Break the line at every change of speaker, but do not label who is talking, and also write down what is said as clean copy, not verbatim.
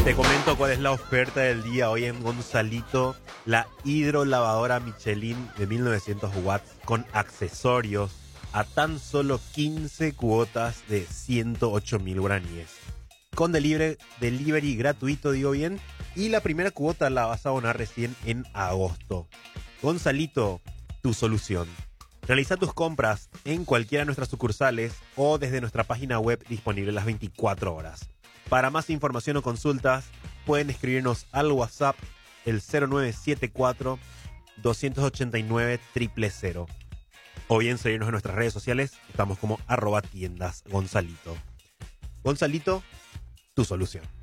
Te comento cuál es la oferta del día hoy en Gonzalito. La hidrolavadora Michelin de 1900 watts con accesorios a tan solo 15 cuotas de 108.000 guaraníes. Con delivery gratuito, digo bien. Y la primera cuota la vas a abonar recién en agosto. Gonzalito, tu solución. Realiza tus compras en cualquiera de nuestras sucursales o desde nuestra página web disponible las 24 horas. Para más información o consultas, pueden escribirnos al WhatsApp el 0974 289 000 o bien seguirnos en nuestras redes sociales. Estamos como @tiendas Gonzalito. Gonzalito, tu solución.